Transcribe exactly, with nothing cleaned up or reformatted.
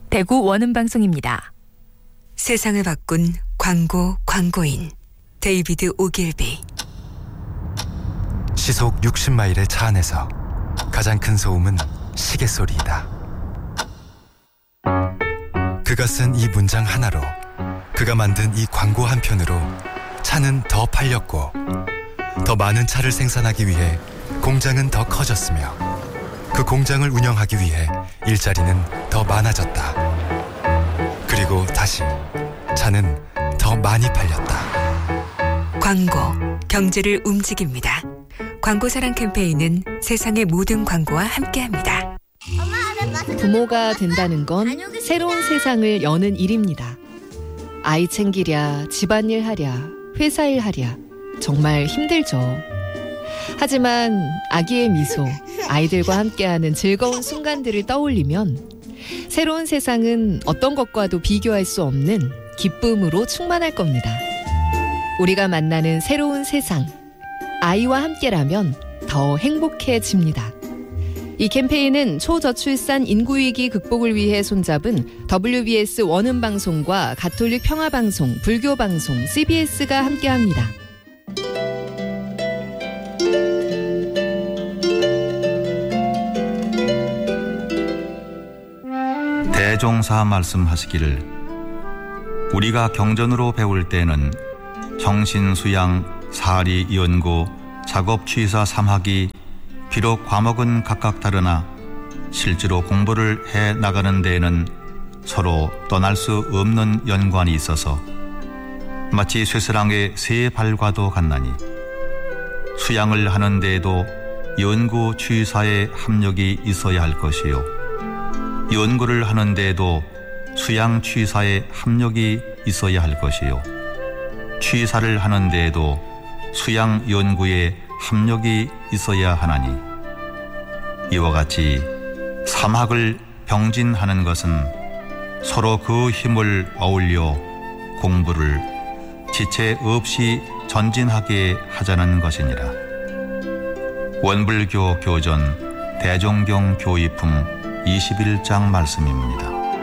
대구 원음방송입니다. 세상을 바꾼 광고 광고인 데이비드 오길비. 시속 육십 마일의 차 안에서 가장 큰 소음은 시계 소리이다. 그가 쓴 이 문장 하나로, 그가 만든 이 광고 한 편으로 차는 더 팔렸고, 더 많은 차를 생산하기 위해 공장은 더 커졌으며, 그 공장을 운영하기 위해 일자리는 더 많아졌다. 그리고 다시 차는 더 많이 팔렸다. 광고, 경제를 움직입니다. 광고사랑 캠페인은 세상의 모든 광고와 함께합니다. 부모가 된다는 건 새로운 세상을 여는 일입니다. 아이 챙기랴, 집안일 하랴, 회사일 하랴, 정말 힘들죠. 하지만 아기의 미소, 아이들과 함께하는 즐거운 순간들을 떠올리면 새로운 세상은 어떤 것과도 비교할 수 없는 기쁨으로 충만할 겁니다. 우리가 만나는 새로운 세상, 아이와 함께라면 더 행복해집니다. 이 캠페인은 초저출산 인구위기 극복을 위해 손잡은 더블유비에스 원음방송과 가톨릭 평화방송, 불교방송, 씨비에스가 함께합니다. 대종사 말씀하시기를, 우리가 경전으로 배울 때는 정신수양, 사리, 연구, 작업, 취사, 삼학이 비록 과목은 각각 다르나 실제로 공부를 해 나가는 데에는 서로 떠날 수 없는 연관이 있어서 마치 쇠사랑의 세 발과도 같나니, 수양을 하는 데에도 연구, 취사의 합력이 있어야 할 것이요, 연구를 하는 데에도 수양, 취사의 합력이 있어야 할 것이요, 취사를 하는 데에도 수양, 연구의 합력이 있어야 하나니, 이와 같이 삼학을 병진하는 것은 서로 그 힘을 어울려 공부를 지체 없이 전진하게 하자는 것이니라. 원불교 교전 대종경 교의품 이십일 장 말씀입니다.